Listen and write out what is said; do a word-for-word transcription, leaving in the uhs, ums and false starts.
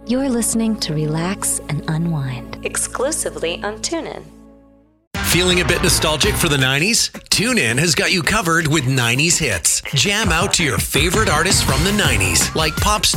You're listening to Relax and Unwind, exclusively on TuneIn. Feeling a bit nostalgic for the nineties? TuneIn has got you covered with nineties hits. Jam out to your favorite artists from the nineties, like pop